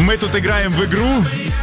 Мы тут играем в игру.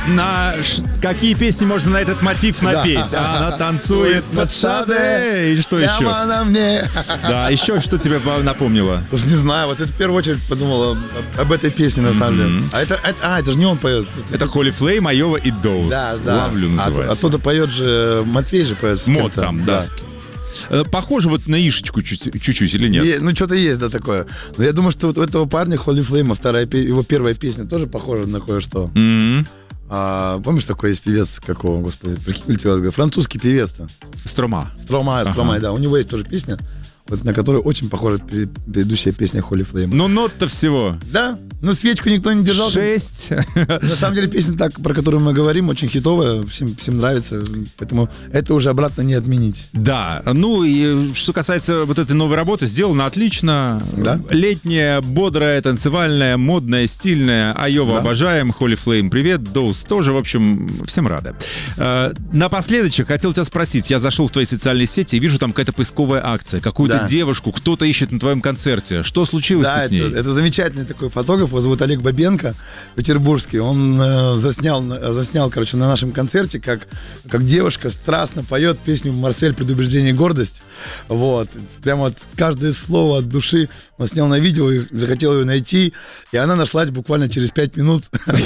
Какие песни можно на этот мотив напеть? Да. Она танцует под Шаде. И что еще? Прямо на мне. Да, еще что тебе напомнило? Слушай, не знаю, вот это в первую очередь подумал об этой песне, на самом деле. Это же не он поет. Это Holy Flame, Айова и Доус. Да. Ловлю называется. Оттуда поет же, Матвей же поет. Мод там, да. Похоже вот на Ишечку чуть-чуть или нет? Ну, что-то есть, да, такое. Но я думаю, что вот у этого парня, Holy Flame, его первая песня тоже похожа на кое-что. Помнишь, такой есть певец, какого, господи, прикинь, французский певец-то? Строма, да. У него есть тоже песня, вот, на которую очень похожа предыдущая песня Holy Flame. Ну, нот-то всего. Да, но свечку никто не держал. 6. На самом деле песня, так, про которую мы говорим, очень хитовая, всем нравится, поэтому это уже обратно не отменить. Да, ну и что касается вот этой новой работы, сделано отлично. Да? Летняя, бодрая, танцевальная, модная, стильная. Айова обожаем, Holy Flame привет, Доус тоже, в общем, всем рады. Напоследочек хотел тебя спросить, я зашел в твои социальные сети и вижу там какая-то поисковая акция, какую-то девушку кто-то ищет на твоем концерте. Что случилось с ней? Это замечательный такой фотограф, его зовут Олег Бабенко, петербургский. Он заснял, короче, на нашем концерте, как девушка страстно поет песню «Марсель. Предубеждение и гордость». Вот. Прямо вот каждое слово от души он снял на видео и захотел ее найти. И она нашлась буквально через 5 минут.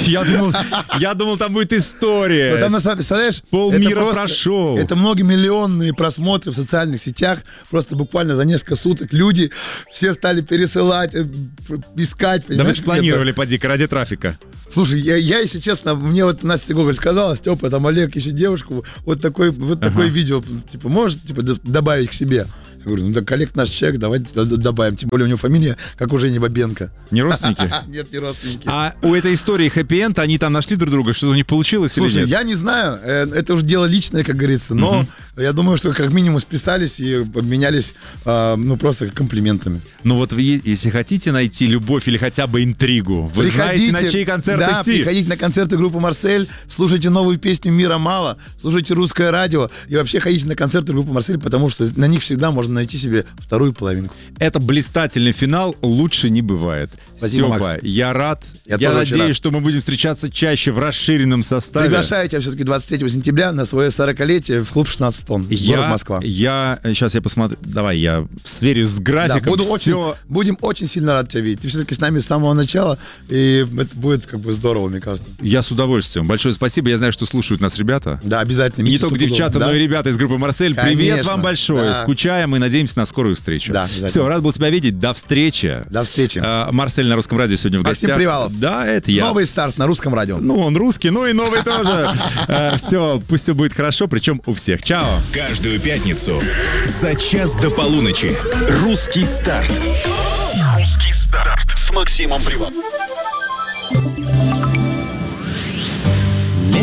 Я думал, там будет история. Там, на самом деле, представляешь? Полмира прошел. Это многомиллионные просмотры в социальных сетях. Просто буквально за несколько суток люди все стали пересылать, искать. Да вы спланировали, поди-ка, ради трафика. Слушай, я, если честно, мне вот Настя Гоголь сказала, Степа, там Олег ищет девушку, вот такое видео, типа, может, типа, добавить к себе? Я говорю, ну так Олег наш человек, давайте добавим. Тем более у него фамилия, как у Жени Бабенко. Не родственники? Нет, не родственники. А у этой истории хэппи-энд, они там нашли друг друга, что-то у них получилось или нет? Слушай, я не знаю, это уже дело личное, как говорится, но я думаю, что как минимум списались и обменялись, просто комплиментами. Ну вот вы, если хотите найти любовь или хотя бы интригу, вы знаете, на чей концерт идти. Приходите на концерты группы «Марсель», слушайте новую песню «Мира мало», слушайте русское радио и вообще ходите на концерты группы «Марсель», потому что на них всегда можно найти себе вторую половинку. Это блистательный финал, лучше не бывает. Спасибо, Степа, Макс. я рад. Я надеюсь, рад. что мы будем встречаться чаще в расширенном составе. Приглашаю тебя все-таки 23 сентября на свое 40-летие в клуб 16 тонн, город Москва. Сейчас я посмотрю. Давай, я сверюсь с графиком. Будем очень сильно рад тебя видеть. Ты все-таки с нами с самого начала, и это будет как бы здорово, мне кажется. Я с удовольствием. Большое спасибо. Я знаю, что слушают нас ребята. Да, обязательно. И не только девчата, но и ребята из группы «Марсель». Конечно. Привет вам большое. Да. Скучаем и надеемся на скорую встречу. Да, все, рад был тебя видеть. До встречи. До встречи. Марсель на Русском радио сегодня в гостях. Максим Привалов. Да, это я. Новый старт на Русском радио. Ну, он русский, ну и новый тоже. Все, пусть все будет хорошо, причем у всех. Чао. Каждую пятницу за час до полуночи. Русский старт. Русский старт с Максимом Приваловым.